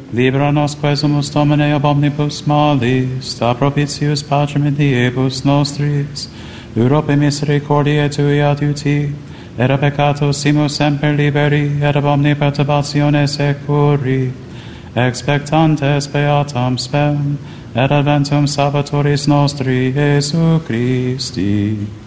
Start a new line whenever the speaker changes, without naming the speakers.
Libera nos quesumus Domine ab omnibus malis, da propitius pacem in diebus nostris, Europe misericordiae tui adiuti, et a peccato simus semper liberi, et ab omni perturbatione securi, expectantes beatam spem, et adventum Salvatoris nostri, Iesu Christi.